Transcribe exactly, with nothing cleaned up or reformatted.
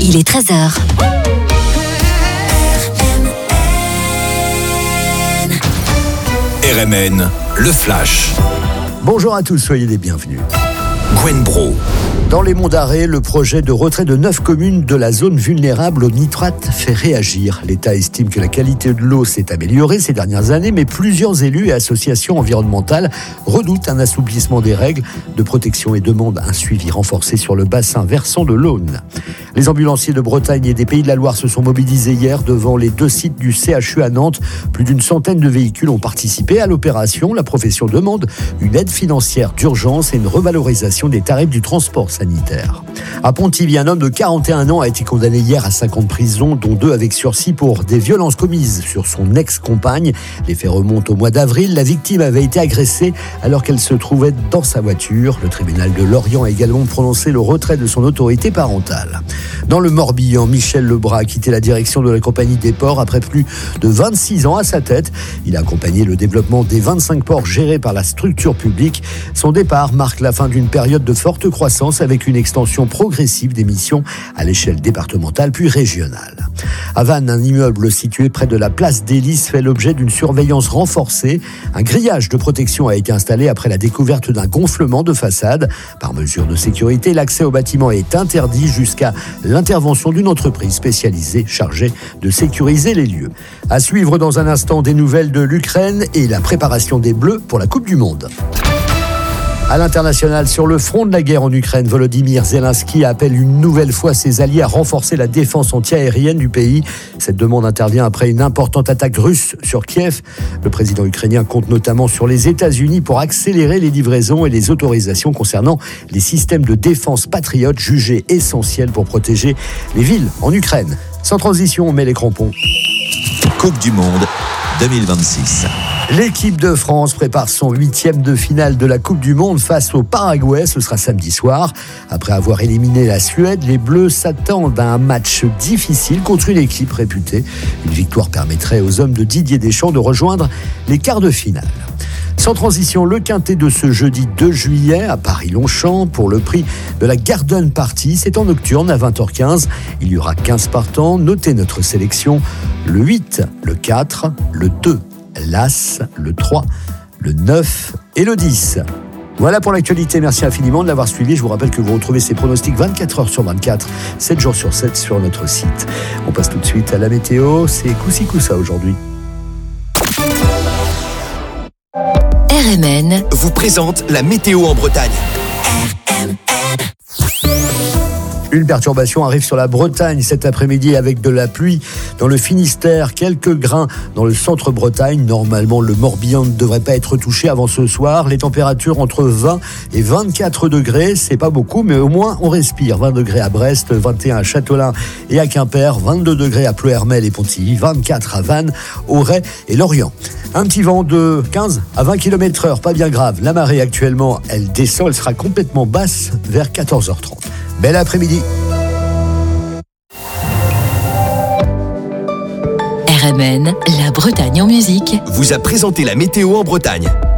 Il est treize heures. R M N, le Flash. Bonjour à tous, soyez les bienvenus. Gwen Bro. Dans les Monts d'Arrée, le projet de retrait de neuf communes de la zone vulnérable au nitrate fait réagir. L'État estime que la qualité de l'eau s'est améliorée ces dernières années, mais plusieurs élus et associations environnementales redoutent un assouplissement des règles de protection et demandent un suivi renforcé sur le bassin versant de l'Aune. Les ambulanciers de Bretagne et des Pays de la Loire se sont mobilisés hier devant les deux sites du C H U à Nantes. Plus d'une centaine de véhicules ont participé à l'opération. La profession demande une aide financière d'urgence et une revalorisation des tarifs du transport sanitaire. À Pontivy, un homme de quarante et un ans a été condamné hier à cinq ans de prison, dont deux avec sursis pour des violences commises sur son ex-compagne. Les faits remontent au mois d'avril. La victime avait été agressée alors qu'elle se trouvait dans sa voiture. Le tribunal de Lorient a également prononcé le retrait de son autorité parentale. Dans le Morbihan, Michel Lebras a quitté la direction de la Compagnie des ports après plus de vingt-six ans à sa tête. Il a accompagné le développement des vingt-cinq ports gérés par la structure publique. Son départ marque la fin d'une période de forte croissance avec une extension progressive des missions à l'échelle départementale puis régionale. À Vannes, un immeuble situé près de la place d'Hélice fait l'objet d'une surveillance renforcée. Un grillage de protection a été installé après la découverte d'un gonflement de façade. Par mesure de sécurité, l'accès au bâtiment est interdit jusqu'à l'intervention d'une entreprise spécialisée chargée de sécuriser les lieux. À suivre dans un instant des nouvelles de l'Ukraine et la préparation des Bleus pour la Coupe du Monde. À l'international, sur le front de la guerre en Ukraine, Volodymyr Zelensky appelle une nouvelle fois ses alliés à renforcer la défense anti-aérienne du pays. Cette demande intervient après une importante attaque russe sur Kiev. Le président ukrainien compte notamment sur les États-Unis pour accélérer les livraisons et les autorisations concernant les systèmes de défense patriotes jugés essentiels pour protéger les villes en Ukraine. Sans transition, on met les crampons. Coupe du Monde deux mille vingt-six. L'équipe de France prépare son huitième de finale de la Coupe du Monde face au Paraguay. Ce sera samedi soir. Après avoir éliminé la Suède, les Bleus s'attendent à un match difficile contre une équipe réputée. Une victoire permettrait aux hommes de Didier Deschamps de rejoindre les quarts de finale. Sans transition, le quintet de ce jeudi deux juillet à Paris-Longchamp pour le prix de la Garden Party. C'est en nocturne à vingt heures quinze. Il y aura quinze partants. Notez notre sélection. Le huit, le quatre, le deux, l'As, le trois, le neuf et le dix. Voilà pour l'actualité. Merci infiniment de l'avoir suivi. Je vous rappelle que vous retrouvez ces pronostics vingt-quatre heures sur vingt-quatre, sept jours sur sept sur notre site. On passe tout de suite à la météo. C'est Koussi Koussa aujourd'hui. R M N vous présente la météo en Bretagne. Une perturbation arrive sur la Bretagne cet après-midi avec de la pluie dans le Finistère, quelques grains dans le centre Bretagne. Normalement, le Morbihan ne devrait pas être touché avant ce soir. Les températures entre vingt et vingt-quatre degrés, c'est pas beaucoup, mais au moins on respire. vingt degrés à Brest, vingt et un à Châtelain et à Quimper, vingt-deux degrés à Ploërmel et Pontivy, vingt-quatre à Vannes, Auray et Lorient. Un petit vent de quinze à vingt kilomètres heure, pas bien grave. La marée actuellement, elle descend, elle sera complètement basse vers quatorze heures trente. Bel après-midi. R M N, la Bretagne en musique, vous a présenté la météo en Bretagne.